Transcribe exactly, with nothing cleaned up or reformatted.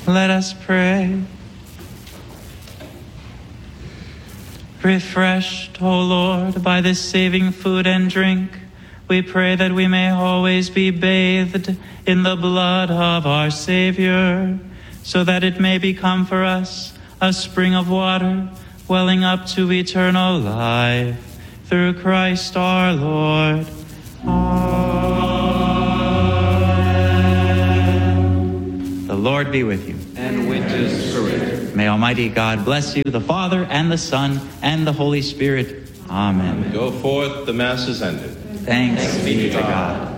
Let us pray. Refreshed, O Lord, by this saving food and drink, we pray that we may always be bathed in the blood of our Savior, so that it may become for us a spring of water welling up to eternal life. Through Christ our Lord. Amen. The Lord be with you. And with his spirit. May Almighty God bless you, the Father, and the Son, and the Holy Spirit. Amen. Go forth, the Mass is ended. Thanks be to God.